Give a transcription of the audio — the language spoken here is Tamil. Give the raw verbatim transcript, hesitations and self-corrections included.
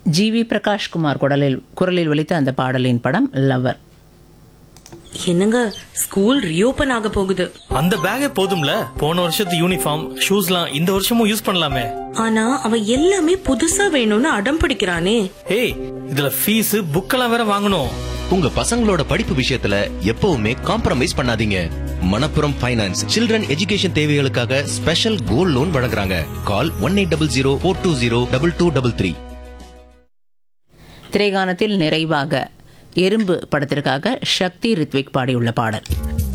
ஜி வி பிரகாஷ்குமார் குரலில் குரலில் ஒலித்த அந்த பாடலின் படம் லவர். என்னங்க, ஸ்கூல் ரீஓபன் ஆக போகுது. அந்த பேக்கே போதும்ல, போன வருஷத்து யூனிஃபார்ம் ஷூஸ்லாம் இந்த வருஷமும் யூஸ் பண்ணலாமே. ஆனா அவன் எல்லாமே புதுசா வேணும்னு அடம் பிடிக்கிறானே. ஏய், இதுல ஃபீஸ் புக்கெல்லாம் வேற வாங்கணும். உங்க பசங்களோட படிப்பு விஷயத்துல எப்பவுமே காம்ப்ரமைஸ் பண்ணாதீங்க. மணப்புரம் ஃபைனான்ஸ் சில்ட்ரன் எஜுகேஷன் தேவைகளுக்காக ஸ்பெஷல் கோல்ட் லோன் வழங்குறாங்க. கால் one eight double zero four two zero double two double three. திரைகானத்தில் நிறைவாக எறும்பு படத்திற்காக சக்தி ரித்விக் பாடியுள்ள பாடல்.